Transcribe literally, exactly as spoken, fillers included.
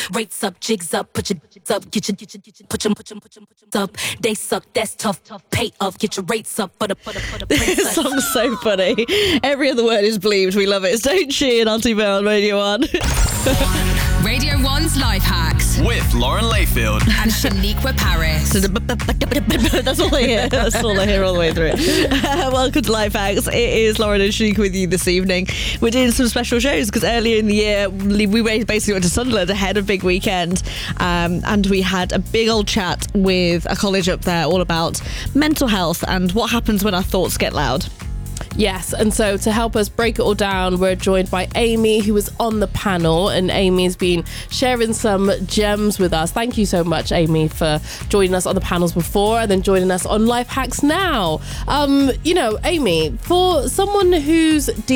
Rates up, jigs up, put your jigs up, get your, get your, get your, put your, put your, put your, put your up. They suck, that's tough, tough. Pay up, get your rates up, for the, for the, for the This song's so funny. Every other word is bleeped. We love it. It's Don't She and Auntie Mel on Radio one. Radio one's Life Hacks with Lauren Layfield and Shaniqua Paris. That's all I hear. That's all I hear all the way through. Uh, welcome to Life Hacks. It is Lauren and Shaniqua with you this evening. We're doing some special shows because earlier in the year we basically went to Sunderland ahead of Big Weekend, um, and we had a big old chat with a college up there all about mental health and what happens when our thoughts get loud. Yes, and so to help us break it all down, we're joined by Amy, who was on the panel, and Amy's been sharing some gems with us. Thank you so much, Amy, for joining us on the panels before and then joining us on Life Hacks now. Um, you know, Amy, for someone who's